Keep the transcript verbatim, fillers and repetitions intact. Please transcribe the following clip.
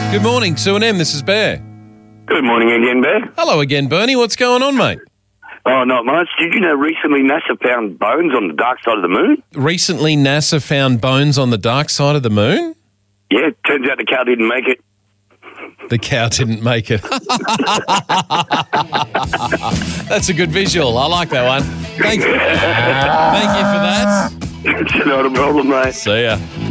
Good morning, two and M. This is Bear. Good morning again, Bear. Hello again, Bernie. What's going on, mate? Oh, not much. Did you know recently NASA found bones on the dark side of the moon? Recently, NASA found bones on the dark side of the moon? Yeah, turns out the cow didn't make it. The cow didn't make it. That's a good visual. I like that one. Thank you. Thank you for that. It's not a problem, mate. See ya.